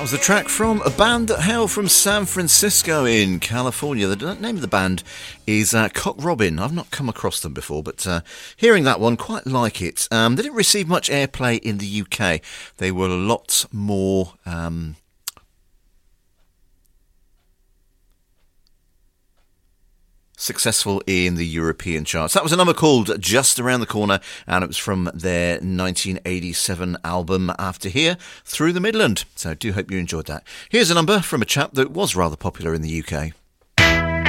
was a track from a band that hail from San Francisco in California. The name of the band is Cock Robin. I've not come across them before, but hearing that one, quite like it. They didn't receive much airplay in the UK. They were a lot more successful in the European charts. That was a number called Just Around the Corner, and it was from their 1987 album After Here, Through the Midland. So I do hope you enjoyed that. Here's a number from a chap that was rather popular in the UK.